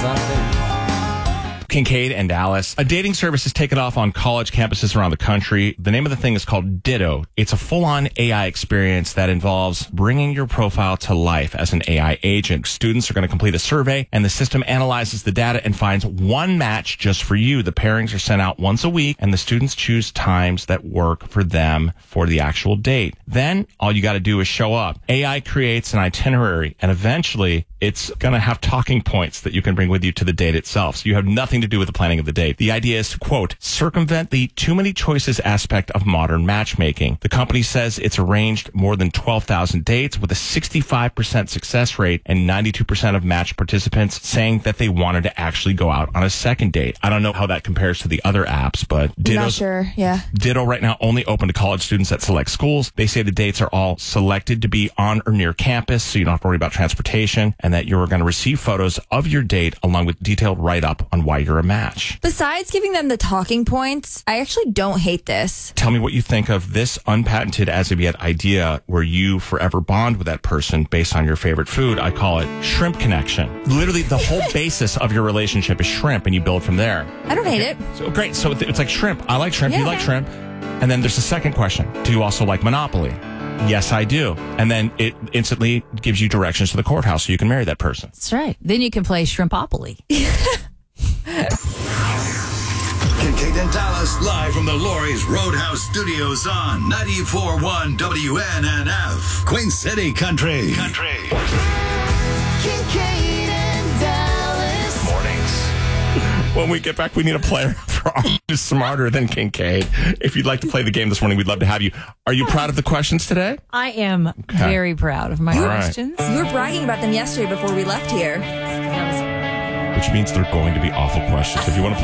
Sunday. Kincaid and Dallas. A dating service has taken off on college campuses around the country. The name of the thing is called Ditto. It's a full-on AI experience that involves bringing your profile to life as an AI agent. Students are going to complete a survey, and the system analyzes the data and finds one match just for you. The pairings are sent out once a week, and the students choose times that work for them for the actual date. Then all you got to do is show up. AI creates an itinerary, and eventually it's going to have talking points that you can bring with you to the date itself. So you have nothing to do with the planning of the date. The idea is to, quote, circumvent the too many choices aspect of modern matchmaking. The company says it's arranged more than 12,000 dates with a 65% success rate and 92% of match participants saying that they wanted to actually go out on a second date. I don't know how that compares to the other apps, but Not sure, yeah. Ditto right now only open to college students at select schools. They say the dates are all selected to be on or near campus, so you don't have to worry about transportation, and that you're going to receive photos of your date along with detailed write-up on why you're a match. Besides giving them the talking points, I actually don't hate this. Tell me what you think of this unpatented as of yet idea where you forever bond with that person based on your favorite food. I call it shrimp connection. Literally, the whole basis of your relationship is shrimp, and you build from there. I don't hate it. So great. So it's like shrimp. I like shrimp. Yeah. You like shrimp. And then there's the second question. Do you also like Monopoly? Yes, I do. And then it instantly gives you directions to the courthouse so you can marry that person. That's right. Then you can play Shrimpopoly. Kincaid and Dallas, live from the Lori's Roadhouse Studios on 94.1 WNNF. Queen City Country. Kincaid and Dallas. Mornings. When we get back, we need a player for Who's Smarter Than Kincaid. If you'd like to play the game this morning, we'd love to have you. Are you proud of the questions today? I am very proud of my All right. questions. You were bragging about them yesterday before we left here. Which means they're going to be awful questions. If you want to play